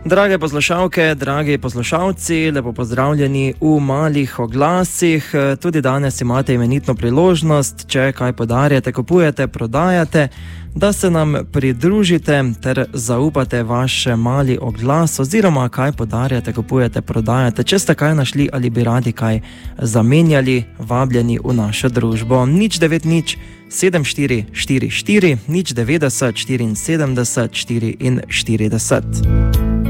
Drage poslušalke, dragi poslušalci, lepo pozdravljeni v Malih oglasih. Tudi danes imate imenitno priložnost, če kaj podarjate, kupujete, prodajate, da se nam pridružite ter zaupate vaš mali oglas oziroma kaj podarjate, kupujete, prodajate. Če ste kaj našli ali bi radi kaj zamenjali, vabljeni v našo družbo. 090 7444 090 74 44.